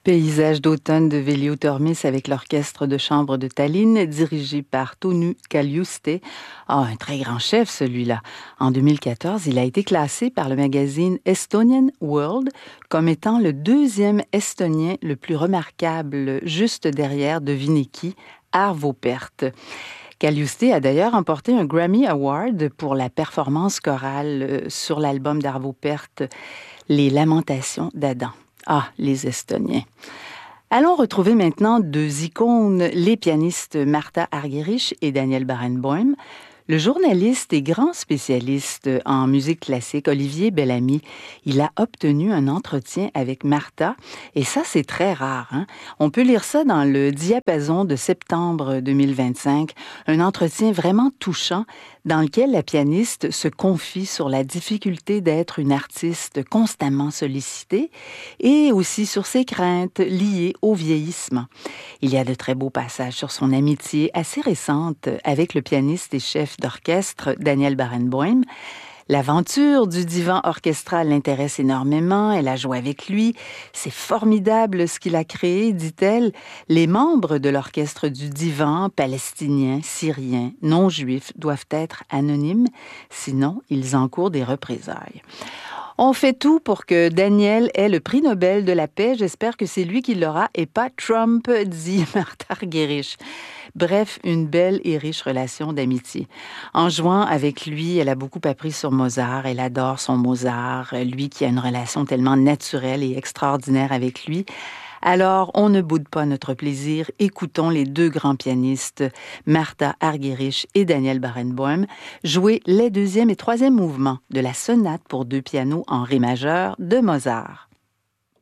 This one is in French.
Paysage d'automne de Velio Tormis avec l'orchestre de chambre de Tallinn, dirigé par Tonu Kaljuste. Un très grand chef, celui-là. En 2014, il a été classé par le magazine Estonian World comme étant le deuxième Estonien le plus remarquable, juste derrière Devineki, Arvo Pärt. Kaljuste a d'ailleurs remporté un Grammy Award pour la performance chorale sur l'album d'Arvo Pärt, Les Lamentations d'Adam. Ah, les Estoniens. Allons retrouver maintenant deux icônes, les pianistes Martha Argerich et Daniel Barenboim. Le journaliste et grand spécialiste en musique classique, Olivier Bellamy, il a obtenu un entretien avec Martha, et ça, c'est très rare. On peut lire ça dans le Diapason de septembre 2025, un entretien vraiment touchant dans lequel la pianiste se confie sur la difficulté d'être une artiste constamment sollicitée et aussi sur ses craintes liées au vieillissement. Il y a de très beaux passages sur son amitié assez récente avec le pianiste et chef d'orchestre Daniel Barenboim. L'aventure du divan orchestral l'intéresse énormément, elle a joué avec lui. C'est formidable ce qu'il a créé, dit-elle. Les membres de l'orchestre du divan, palestiniens, syriens, non-juifs, doivent être anonymes, sinon ils encourent des représailles. On fait tout pour que Daniel ait le prix Nobel de la paix. J'espère que c'est lui qui l'aura et pas Trump, dit Martha Argerich. Bref, une belle et riche relation d'amitié. En jouant avec lui, elle a beaucoup appris sur Mozart. Elle adore son Mozart, lui qui a une relation tellement naturelle et extraordinaire avec lui. Alors, on ne boude pas notre plaisir. Écoutons les deux grands pianistes, Martha Argerich et Daniel Barenboim, jouer les deuxième et troisième mouvements de la sonate pour deux pianos en ré majeur de Mozart.